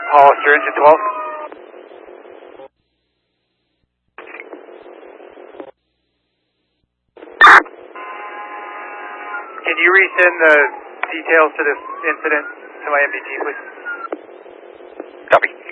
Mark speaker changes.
Speaker 1: Hollister, engine 12. Can you resend the details to this incident to my MDT, please?
Speaker 2: Copy.